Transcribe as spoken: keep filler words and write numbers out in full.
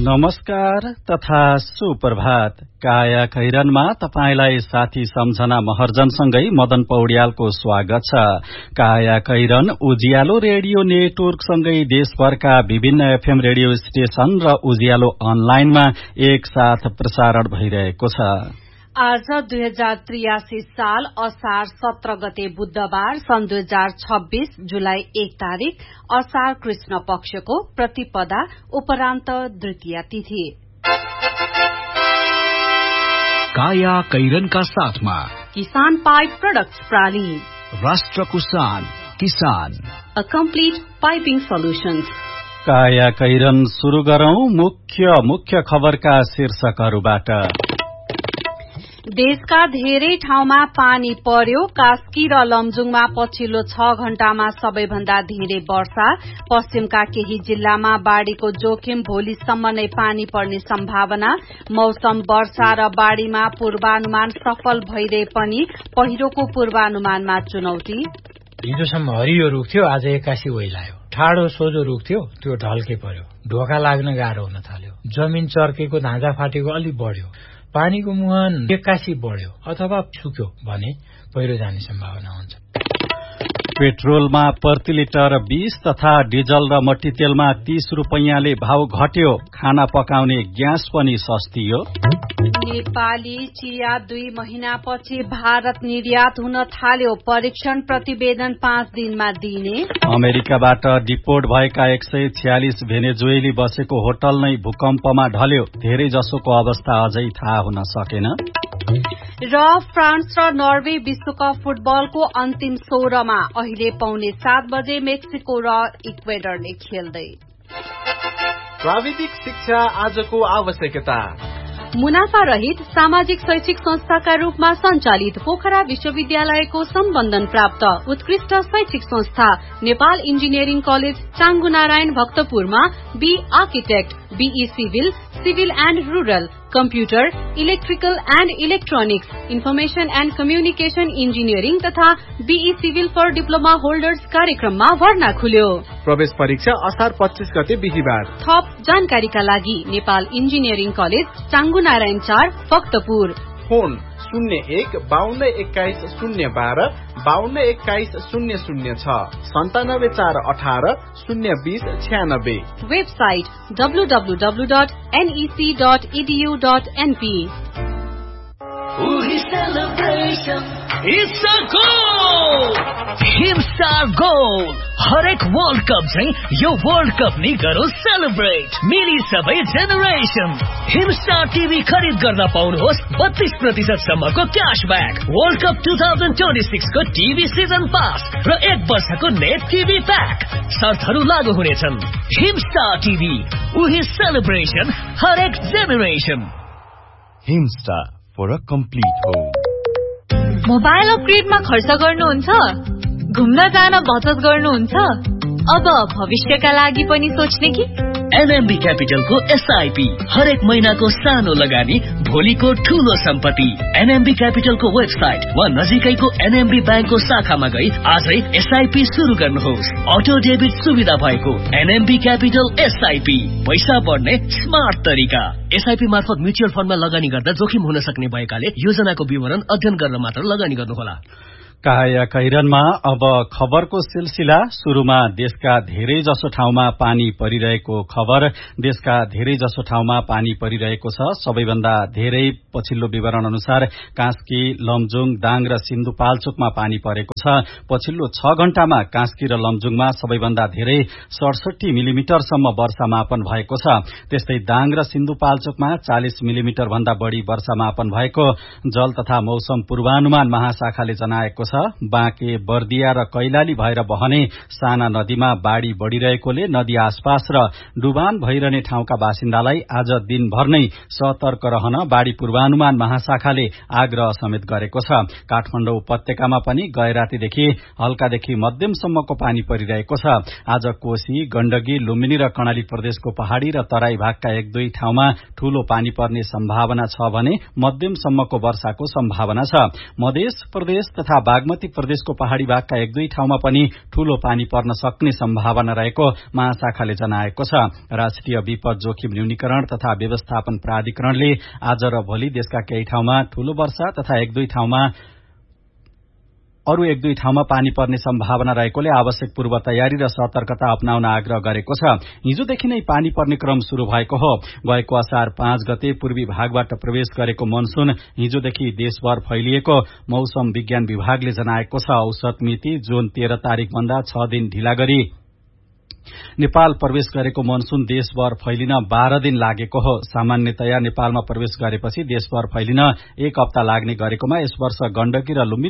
नमस्कार तथा सुप्रभात। काया खैरनमा तपाईलाई साथी सम्झना महर्जनसँगै मदन पौड्यालको स्वागत छ। काया खैरन उज्यालो रेडियो नेटवर्कसँगै देशभरका विभिन्न एफएम रेडियो स्टेशन र उज्यालो अनलाइनमा एक साथ प्रसारण भइरहेको छ। आज दुई हजार त्रियासी साल असार सत्र गते बुधबार सन् दुई हजार छब्बीस जुलाई एक तारीक असार कृष्ण पक्षको प्रतिपदा उपरान्त द्वितीय तिथि। काया कैरनका साथमा किसान पाइप प्रोडक्ट्स प्राली, राष्ट्रको शान किसान, अ कम्प्लिट पाइपिङ सोल्युशन्स। काया कैरन शुरू गरौं मुख्य मुख्य खबरका शीर्षकहरूबाट। देशका धेरै ठाउँमा पानी पर्यो। कास्की र लमजुङमा पछिल्लो छ घण्टामा सबैभन्दा धेरै वर्षा। पश्चिमका केही जिल्लामा बाढ़ीको जोखिम, भोलिसम्म नै पानी पर्ने सम्भावना। मौसम, वर्षा र बाढ़ीमा पूर्वानुमान सफल भइरहे पनि पहिरोको पूर्वानुमानमा चुनौती। हिजोसम्म हरियो रुख थियो, आज एक्कासी ओइलायो। ठाडो सोझो रुख थियो, त्यो ढल्के पर्यो, ढोका लाग्न गाह्रो हुन थाल्यो। जमिन चर्केको धाँजा फाटेको अलि बढ्यो। पानीको मुहान एक्कासी बढ्यो अथवा सुक्यो भने पहिरो जाने सम्भावना हुन्छ। पेट्रोलमा प्रति लिटर बीस तथा डिजल र मट्टीतेलमा तीस रूपैयाँले भाव घट्यो। खाना पकाउने ग्यास पनि सस्तियो। नेपाली चिया दुई महिनापछि भारत निर्यात हुन थाल्यो। परीक्षण प्रतिवेदन पाँच दिनमा दिइने। अमेरिकाबाट डिपोर्ट भएका एक सय छ्यालिस भेनेजुएली बसेको होटल नै भूकम्पमा ढल्यो। धेरै जसोको अवस्था अझै थाहा हुन सकेन। र फ्रान्स र नर्वे विश्वकप फुटबलको अन्तिम सोह्रमा अहिले पौने सात बजे मेक्सिको र इक्वेडरले खेल्दै। प्राविधिक शिक्षा आजको आवश्यकता। मुनाफा रहित सामाजिक शैक्षिक संस्थाका रूपमा संचालित पोखरा विश्वविद्यालयको सम्बन्धन प्राप्त उत्कृष्ट शैक्षिक संस्था Nepal engineering college चाङ्गुनारायण भक्तपुरमा be architect, be civil, civil and rural, computer, electrical and electronics, information and communication engineering तथा be civil for diploma holders कार्यक्रममा भर्ना खुल्यो। प्रवेश परीक्षा असार पच्चीस गते बिहिबार। थप जानकारीका लागि नेपाल इन्जिनियरिङ कलेज चाङ्गुनारायण चार भक्तपुर। फोन शून्य एक बाहन्न एक्काइस शून्य बाह्र बाहन्न एक्काइस शून्य शून्य छ, सन्तानब्बे चार अठार शून्य बीस छ्यानब्बे। Website W W W dot NEC dot edu dot NP. It's a goal! Himstar Goal! हरेक वर्ल्ड कप चाहिँ यो वर्ल्ड कप नि गरौँ सेलिब्रेट। मिली सबै जेनेरेसन। हिमस्टार टिभी खरिद गर्न पाउनुहोस् बत्तीस प्रतिशत सम्मको क्याशब्याक। वर्ल्ड कप दुई हजार छब्बिस को टिभी सिजन पास र एक वर्षको नेट टिभी प्याक। शर्तहरू लागू हुनेछन्। हिमस्टार टिभी, उही सेलिब्रेसन, हरेक generation. Himstar for a complete home. Mobile अपग्रेडमा खर्च गर्नुहुन्छ? घुम्न जान बचत गर्नुहुन्छ? अब भविष्यका लागि पनि सोच्ने कि? एनएमबी क्यापिटलको एसआईपी हरेक महिनाको सानो लगानी, भोलिको ठूलो सम्पत्ति। एनएमबी क्यापिटलको वेबसाइट वा नजिकैको एनएमबी ब्याङ्कको शाखामा गई आजै एसआईपी शुरू गर्नुहोस्। अटो डेबिट सुविधा भएको एनएमबी क्यापिटल एसआईपी, पैसा बढ्ने स्मार्ट तरिका। एसआईपी मार्फत म्युचुअल फण्डमा लगानी गर्दा जोखिम हुन सक्ने भएकाले योजनाको विवरण अध्ययन गर्न मात्र लगानी गर्नुहोला। काया कैरनमा अब खबरको सिलसिला। शुरूमा देशका धेरै जसो ठाउँमा पानी परिरहेको खबर। देशका धेरै जसो ठाउँमा पानी परिरहेको छ। सबैभन्दा धेरै पछिल्लो विवरण अनुसार कास्की, लमजुङ, दाङ र सिन्धुपाल्चोकमा पानी परेको छ। पछिल्लो छ घण्टामा कास्की र लमजुङमा सबैभन्दा धेरै सडसठी मिलिमिटरसम्म वर्षा मापन भएको छ। त्यस्तै दाङ र सिन्धुपाल्चोकमा चालिस मिलिमिटर भन्दा बढ़ी वर्षा मापन भएको जल तथा मौसम पूर्वानुमान महाशाखाले जनाएको छ। बाँके, बर्दिया र कैलाली भएर बहने साना नदीमा बाढ़ी बढ़िरहेकोले नदी आसपास र डुबान भइरहने ठाउँका बासिन्दालाई आज दिनभर नै सतर्क रहन बाढ़ी पूर्वानुमान महाशाखाले आग्रह समेत गरेको छ। काठमाडौँ उपत्यकामा पनि गए रातीदेखि हल्कादेखि मध्यमसम्मको पानी परिरहेको छ। आज कोशी, गण्डकी, लुम्बिनी र कर्णाली प्रदेशको पहाड़ी र तराई भागका एक दुई ठाउँमा ठूलो पानी पर्ने सम्भावना छ भने मध्यमसम्मको वर्षाको सम्भावना छ। मध्य प्रदेश तथा बागमती प्रदेशको पहाड़ी भागका एक दुई ठाउँमा पनि ठूलो पानी पर्न सक्ने सम्भावना रहेको महाशाखाले जनाएको छ। राष्ट्रिय विपद जोखिम न्यूनीकरण तथा व्यवस्थापन प्राधिकरणले आज र भोलि देशका केही ठाउँमा ठूलो वर्षा तथा एक दुई ठाउँमा अरू एक दुई ठाउँमा पानी पर्ने सम्भावना रहेकोले आवश्यक पूर्व तयारी र सतर्कता अपनाउन आग्रह गरेको छ। हिजोदेखि नै पानी पर्ने क्रम शुरू भएको हो। गएको असार पाँच गते पूर्वी भागबाट प्रवेश गरेको मनसून हिजोदेखि देशभर फैलिएको मौसम विज्ञान विभागले जनाएको छ। औसत मिति जुन तेह्र तारीक भन्दा छ दिन ढिला गरी नेपाल प्रवेश गरेको मनसून देशभर फैलिन बाह्र दिन लागेको हो। सामान्यतया नेपालमा प्रवेश गरेपछि देशभर फैलिन एक हप्ता लाग्ने गरेकोमा यस वर्ष गण्डकी र लुम्बिनी